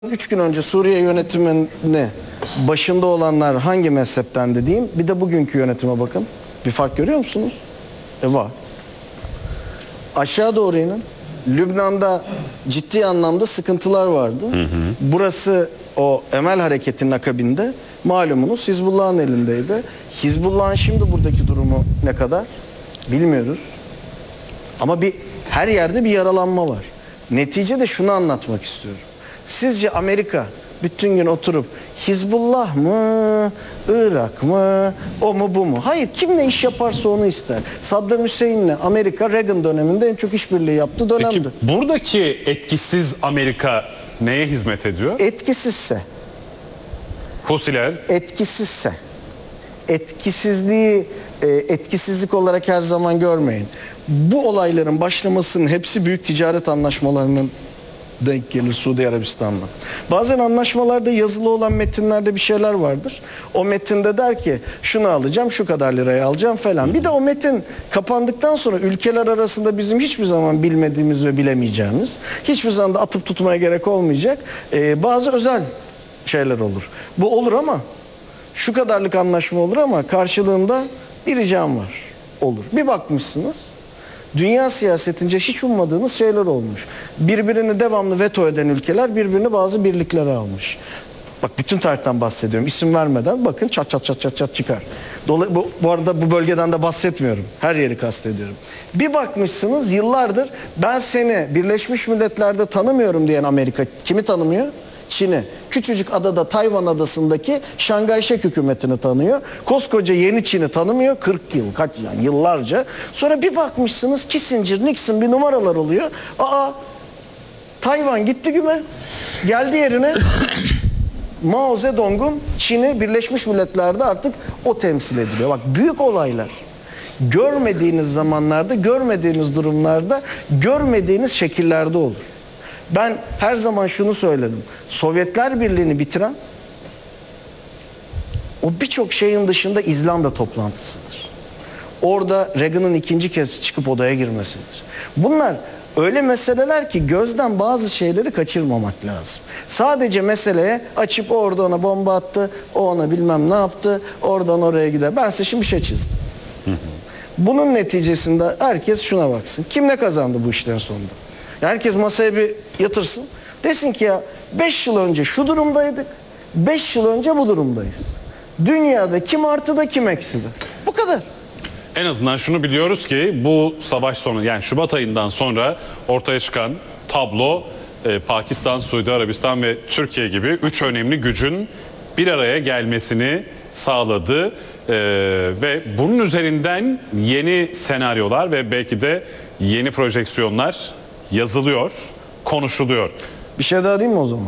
3 gün önce Suriye yönetimini başında olanlar hangi mezhepten de diyeyim. Bir de bugünkü yönetime bakın. Bir fark görüyor musunuz? Var. Aşağı doğru inin. Lübnan'da ciddi anlamda sıkıntılar vardı. Burası o Emel Hareketi'nin akabinde malumunuz Hizbullah'ın elindeydi. Hizbullah'ın şimdi buradaki durumu ne kadar bilmiyoruz. Ama her yerde bir yaralanma var. Neticede şunu anlatmak istiyorum. Sizce Amerika bütün gün oturup Hizbullah mı, Irak mı, o mu bu mu? Hayır, kim ne iş yaparsa onu ister. Saddam Hüseyin'le Amerika Reagan döneminde en çok işbirliği yaptığı dönemdi. Peki buradaki etkisiz Amerika neye hizmet ediyor? Etkisizse, Husiler. Etkisizliği etkisizlik olarak her zaman görmeyin. Bu olayların başlamasının hepsi büyük ticaret anlaşmalarının denk gelir Suudi Arabistan'la. Bazen anlaşmalarda yazılı olan metinlerde bir şeyler vardır. O metinde der ki şunu alacağım, şu kadar liraya alacağım falan. Bir de o metin kapandıktan sonra ülkeler arasında bizim hiçbir zaman bilmediğimiz ve bilemeyeceğimiz, hiçbir zaman da atıp tutmaya gerek olmayacak bazı özel şeyler olur. Bu olur ama şu kadarlık anlaşma olur ama karşılığında bir ricam var. Olur. Bir bakmışsınız. Dünya siyasetince hiç ummadığınız şeyler olmuş. Birbirini devamlı veto eden ülkeler birbirini bazı birliklere almış. Bak bütün tarihten bahsediyorum. İsim vermeden bakın çat çat çıkar. Bu arada bu bölgeden de bahsetmiyorum. Her yeri kastediyorum. Bir bakmışsınız yıllardır ben seni Birleşmiş Milletler'de tanımıyorum diyen Amerika kimi tanımıyor? Çin'i. Küçücük adada Tayvan adasındaki Şangay Şek hükümetini tanıyor. Koskoca yeni Çin'i tanımıyor. 40 yıl, yani yıllarca. Sonra bir bakmışsınız Kissinger, Nixon bir numaralar oluyor. Tayvan gitti güme. Geldi yerine Mao Zedong'un Çin'i Birleşmiş Milletler'de artık o temsil ediliyor. Bak büyük olaylar. Görmediğiniz zamanlarda, görmediğiniz durumlarda, görmediğiniz şekillerde olur. Ben her zaman şunu söyledim. Sovyetler Birliği'ni bitiren o birçok şeyin dışında İzlanda toplantısıdır. Orada Reagan'ın ikinci kez çıkıp odaya girmesidir. Bunlar öyle meseleler ki gözden bazı şeyleri kaçırmamak lazım. Sadece meseleye açıp orada ona bomba attı, o ona bilmem ne yaptı, oradan oraya gider. Ben size şimdi bir şey çizdim. Bunun neticesinde herkes şuna baksın. Kim ne kazandı bu işlerin sonunda? Herkes masaya bir yatırsın. Desin ki ya 5 yıl önce şu durumdaydık. 5 yıl önce bu durumdayız. Dünyada kim artıda kim ekside. Bu kadar. En azından şunu biliyoruz ki bu savaş sonu yani Şubat ayından sonra ortaya çıkan tablo Pakistan, Suudi Arabistan ve Türkiye gibi 3 önemli gücün bir araya gelmesini sağladı. Ve bunun üzerinden yeni senaryolar ve belki de yeni projeksiyonlar yazılıyor, konuşuluyor. Bir şey daha diyeyim mi o zaman?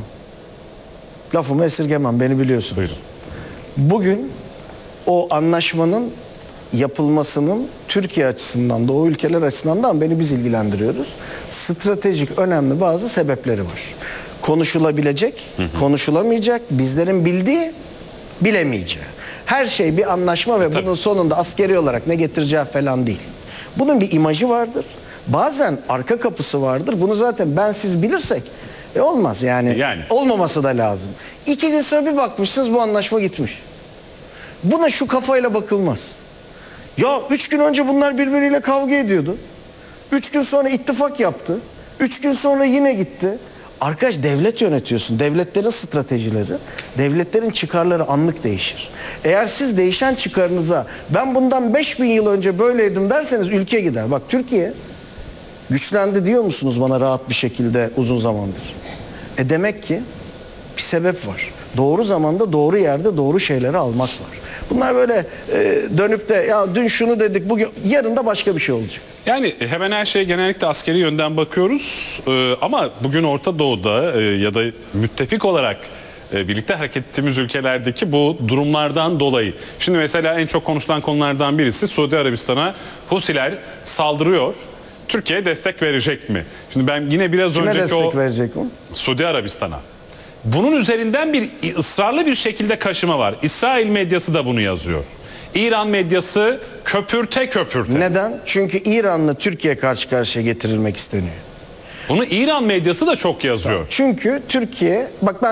Lafımı esirgemem, beni biliyorsun. Buyurun. Bugün o anlaşmanın yapılmasının Türkiye açısından da o ülkeler açısından da beni biz ilgilendiriyoruz. Stratejik önemli bazı sebepleri var. Konuşulabilecek, konuşulamayacak, bizlerin bildiği, bilemeyeceği. Her şey bir anlaşma ve bunun sonunda askeri olarak ne getireceği falan değil. Bunun bir imajı vardır. Bazen arka kapısı vardır. Bunu zaten ben siz bilirsek olmaz yani. Olmaması da lazım. 2 gün sonra bir bakmışsınız bu anlaşma gitmiş. Buna şu kafayla bakılmaz. Ya 3 gün önce bunlar birbiriyle kavga ediyordu. 3 gün sonra ittifak yaptı. 3 gün sonra yine gitti. Arkadaş devlet yönetiyorsun. Devletlerin stratejileri, devletlerin çıkarları anlık değişir. Eğer siz değişen çıkarınıza ben bundan 5000 yıl önce böyleydim derseniz ülke gider. Bak Türkiye güçlendi diyor musunuz bana rahat bir şekilde uzun zamandır? Demek ki bir sebep var. Doğru zamanda, doğru yerde doğru şeyleri almak var. Bunlar böyle dönüp de ya dün şunu dedik, bugün yarın da başka bir şey olacak. Yani hemen her şeye genellikle askeri yönden bakıyoruz ama bugün Orta Doğu'da ya da müttefik olarak birlikte hareket ettiğimiz ülkelerdeki bu durumlardan dolayı. Şimdi mesela en çok konuşulan konulardan birisi Suudi Arabistan'a Husiler saldırıyor. Türkiye destek verecek mi? Şimdi ben yine biraz Kime önceki destek verecek mi? Suudi Arabistan'a. Bunun üzerinden bir ısrarlı bir şekilde kaşıma var. İsrail medyası da bunu yazıyor. İran medyası köpürte. Neden? Çünkü İran'la Türkiye karşı karşıya getirilmek isteniyor. Bunu İran medyası da çok yazıyor. Çünkü Türkiye, bak ben